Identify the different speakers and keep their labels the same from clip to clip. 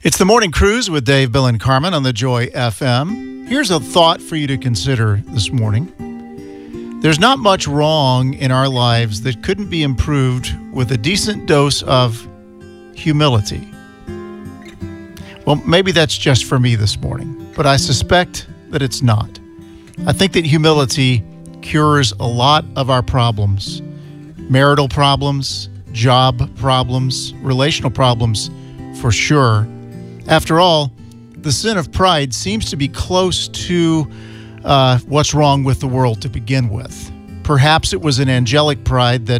Speaker 1: It's the Morning Cruise with Dave, Bill, and Carmen on the Joy FM. Here's a thought for you to consider this morning. There's not much wrong in our lives that couldn't be improved with a decent dose of humility. Well, maybe that's just for me this morning, but I suspect that it's not. I think that humility cures a lot of our problems. Marital problems, job problems, relational problems, for sure. After all, the sin of pride seems to be close to what's wrong with the world to begin with. Perhaps it was an angelic pride that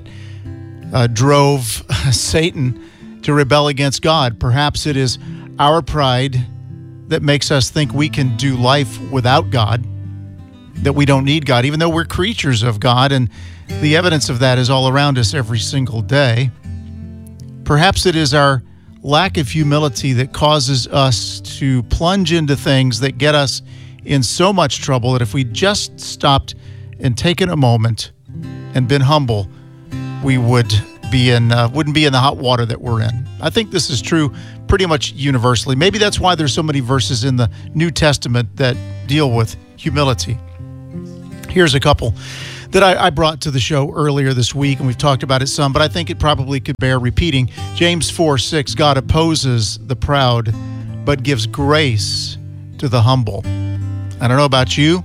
Speaker 1: drove Satan to rebel against God. Perhaps it is our pride that makes us think we can do life without God, that we don't need God, even though we're creatures of God, and the evidence of that is all around us every single day. Perhaps it is our lack of humility that causes us to plunge into things that get us in so much trouble that if we just stopped and taken a moment and been humble, we wouldn't be in the hot water that we're in. I think this is true pretty much universally. Maybe that's why there's so many verses in the New Testament that deal with humility. Here's a couple that I brought to the show earlier this week, and we've talked about it some, but I think it probably could bear repeating. James 4:6, God opposes the proud, but gives grace to the humble. I don't know about you,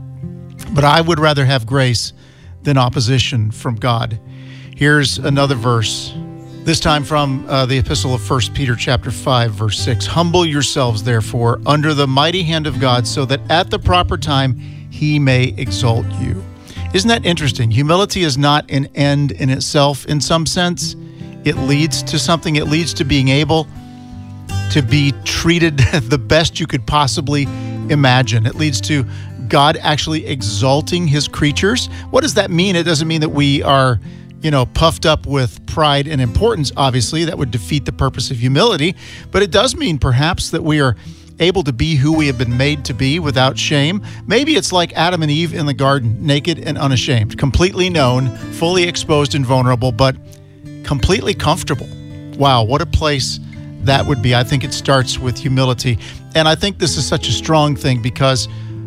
Speaker 1: but I would rather have grace than opposition from God. Here's another verse, this time from the epistle of 1 Peter chapter 5, verse 6. Humble yourselves, therefore, under the mighty hand of God, so that at the proper time he may exalt you. Isn't that interesting? Humility is not an end in itself in some sense. It leads to something. It leads to being able to be treated the best you could possibly imagine. It leads to God actually exalting his creatures. What does that mean? It doesn't mean that we are, puffed up with pride and importance. Obviously, that would defeat the purpose of humility. But it does mean perhaps that we are able to be who we have been made to be without shame. Maybe it's like Adam and Eve in the garden, naked and unashamed, completely known, fully exposed and vulnerable, but completely comfortable. Wow, what a place that would be. I think it starts with humility. And I think this is such a strong thing because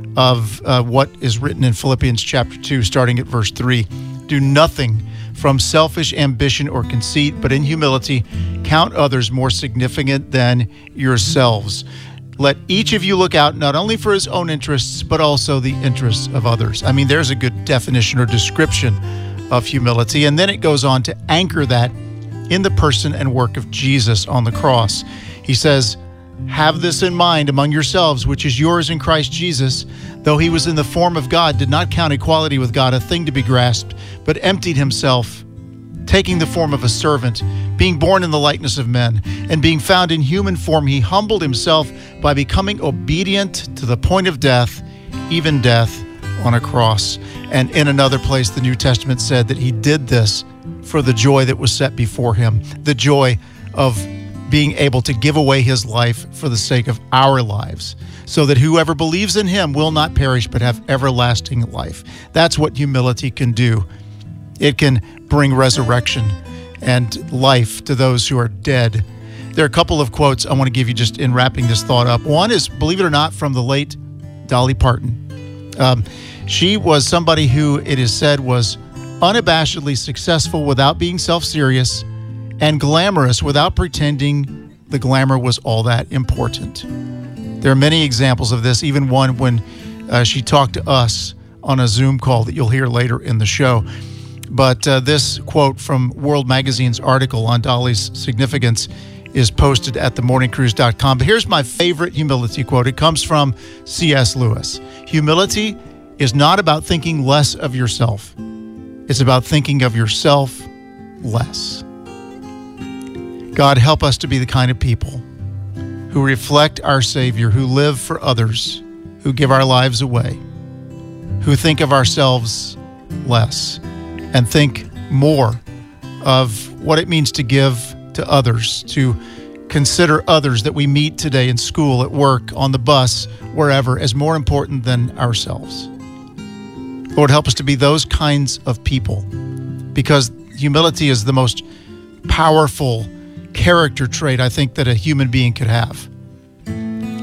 Speaker 1: of what is written in Philippians chapter 2, starting at verse 3. Do nothing from selfish ambition or conceit, but in humility count others more significant than yourselves. Let each of you look out not only for his own interests, but also the interests of others. I mean, there's a good definition or description of humility. And then it goes on to anchor that in the person and work of Jesus on the cross. He says, have this in mind among yourselves, which is yours in Christ Jesus, though he was in the form of God, did not count equality with God a thing to be grasped, but emptied himself, taking the form of a servant, being born in the likeness of men, and being found in human form, he humbled himself by becoming obedient to the point of death, even death on a cross. And in another place, the New Testament said that he did this for the joy that was set before him, the joy of being able to give away his life for the sake of our lives, so that whoever believes in him will not perish but have everlasting life. That's what humility can do. It can bring resurrection and life to those who are dead. There are a couple of quotes I want to give you just in wrapping this thought up. One is, believe it or not, from the late Dolly Parton. She was somebody who, it is said, was unabashedly successful without being self-serious and glamorous without pretending the glamour was all that important. There are many examples of this, even one when she talked to us on a Zoom call that you'll hear later in the show. But this quote from World Magazine's article on Dolly's significance is posted at themorningcruise.com. But here's my favorite humility quote. It comes from C.S. Lewis. Humility is not about thinking less of yourself. It's about thinking of yourself less. God, help us to be the kind of people who reflect our Savior, who live for others, who give our lives away, who think of ourselves less, and think more of what it means to give to others, to consider others that we meet today in school, at work, on the bus, wherever, as more important than ourselves. Lord, help us to be those kinds of people, because humility is the most powerful character trait I think that a human being could have.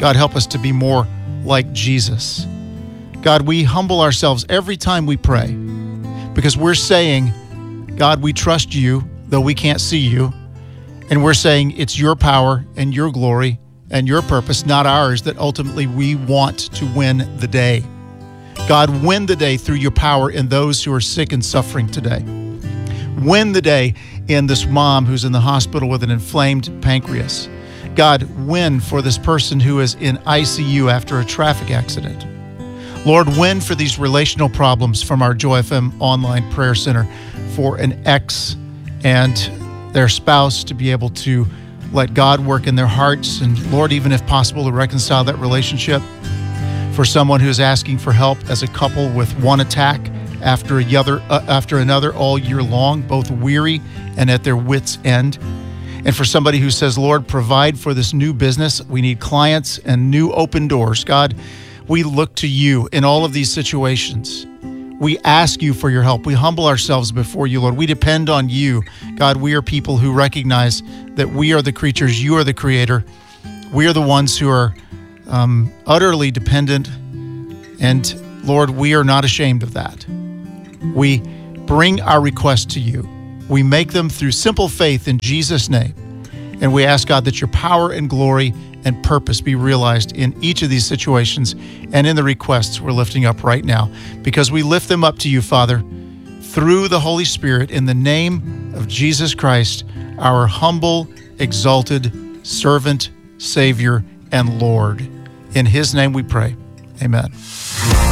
Speaker 1: God, help us to be more like Jesus. God, we humble ourselves every time we pray because we're saying, God, we trust you, though we can't see you. And we're saying it's your power and your glory and your purpose, not ours, that ultimately we want to win the day. God, win the day through your power in those who are sick and suffering today. Win the day in this mom who's in the hospital with an inflamed pancreas. God, win for this person who is in ICU after a traffic accident. Lord, win for these relational problems from our Joy FM online prayer center for an ex and their spouse to be able to let God work in their hearts, and Lord, even if possible, to reconcile that relationship. For someone who is asking for help as a couple with one attack after another all year long, both weary and at their wits' end. And for somebody who says, Lord, provide for this new business. We need clients and new open doors. God, we look to you in all of these situations. We ask you for your help. We humble ourselves before you, Lord. We depend on you. God, we are people who recognize that we are the creatures, you are the creator. We are the ones who are utterly dependent. And Lord, we are not ashamed of that. We bring our requests to you. We make them through simple faith in Jesus' name. And we ask, God, that your power and glory and purpose be realized in each of these situations and in the requests we're lifting up right now, because we lift them up to you, Father, through the Holy Spirit, in the name of Jesus Christ, our humble, exalted servant, Savior, and Lord. In his name we pray. Amen.